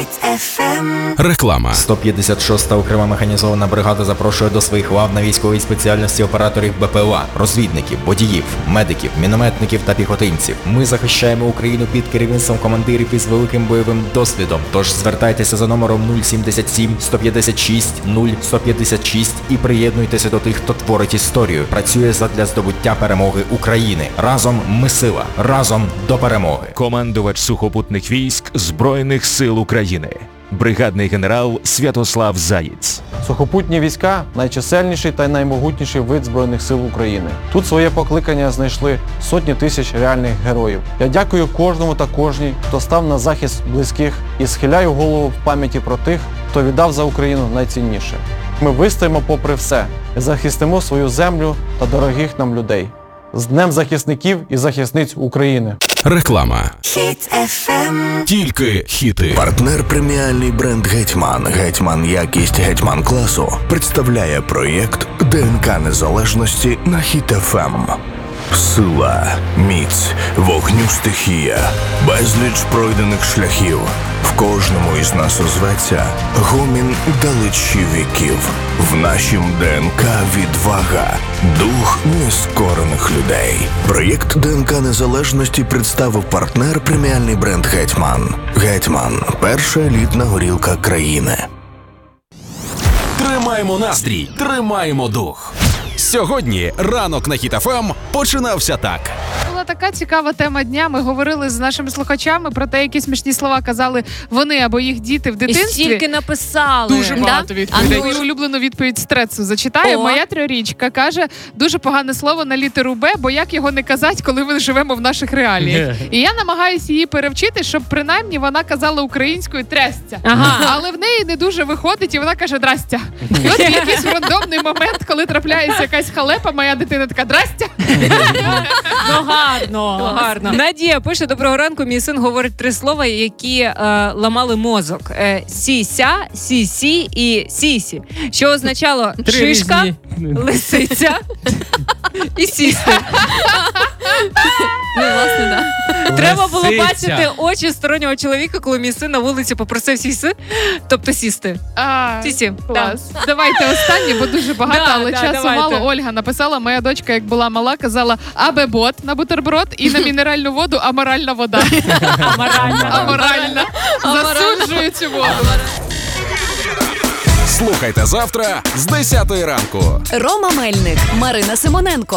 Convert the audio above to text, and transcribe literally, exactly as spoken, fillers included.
еф ем. Реклама. сто п'ятдесят шоста окрема механізована бригада запрошує до своїх лав на військовій спеціальності операторів Бе Пе О А, розвідників, водіїв, медиків, мінометників та піхотинців. Ми захищаємо Україну під керівництвом командирів із великим бойовим досвідом. Тож звертайтеся за номером нуль сімдесят сім сто п'ятдесят шість нуль сто п'ятдесят шість і приєднуйтеся до тих, хто творить історію. Працює задля здобуття перемоги України. Разом ми сила. Разом до перемоги. Командувач сухопутних військ Збройних сил України. Бригадний генерал Святослав Заєць. Сухопутні війська – найчисельніший та наймогутніший вид Збройних сил України. Тут своє покликання знайшли сотні тисяч реальних героїв. Я дякую кожному та кожній, хто став на захист близьких, і схиляю голову в пам'яті про тих, хто віддав за Україну найцінніше. Ми вистоїмо попри все і захистимо свою землю та дорогих нам людей. З Днем захисників і захисниць України! Реклама. Хіт еф ем. Тільки хіти. Партнер преміальний бренд «Гетьман». «Гетьман» якість «Гетьман» класу представляє проєкт Де Ен Ка незалежності на Хіт еф ем. Сила, міць, вогню стихія, безліч пройдених шляхів. В кожному із нас озветься гомін далечі віків. В нашім Де Ен Ка відвага, дух нескорених людей. Проєкт Де Ен Ка незалежності представив партнер преміальний бренд «Гетьман». «Гетьман» – перша елітна горілка країни. Тримаємо настрій, тримаємо дух. Сьогодні ранок на Хіт еф ем починався так. Була така цікава тема дня. Ми говорили з нашими слухачами про те, які смішні слова казали вони або їх діти в дитинстві. І стільки написали. Дуже багато відповідей. А ну... І улюблену відповідь Стрецу зачитаю. О. Моя трьохрічка каже, дуже погане слово на літеру Б, бо як його не казати, коли ми живемо в наших реаліях. І я намагаюся її перевчити, щоб принаймні вона казала українською трясця. Ага. Але в неї не дуже виходить, і вона каже «драстя». І от якийсь рандомний момент, коли трапляється якась халепа, моя дитина така «драстя». Ну гарно, гарно. Надія пише: доброго ранку, мій син говорить три слова, які е, ламали мозок. Е, сіся, сісі і сісі. Що означало Три шишка, різні. лисиця і сісти. Ну, власне, да. Треба було Лисиця. бачити очі стороннього чоловіка, коли мій син на вулиці попросив сісти, тобто сісти. А, Сісі. клас. Давайте останнє, бо дуже багато, Да, але да, часу давайте. мало. Ольга написала, моя дочка, як була мала, казала «абебот» на бутерброд і на мінеральну воду «аморальна вода». Аморальна. Аморальна. Засуджую цю воду. Слухайте завтра з десятої ранку. Рома Мельник, Марина Симоненко.